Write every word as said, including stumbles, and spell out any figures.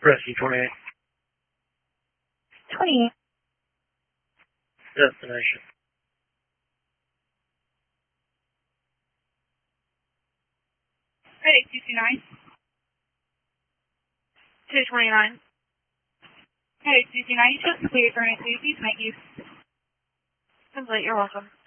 Rescue twenty-eight. twenty-eight. Destination. Ready, two two nine. two twenty-nine. Ready, two two nine. You just cleared for an activity. Thank you. Complete. You're welcome.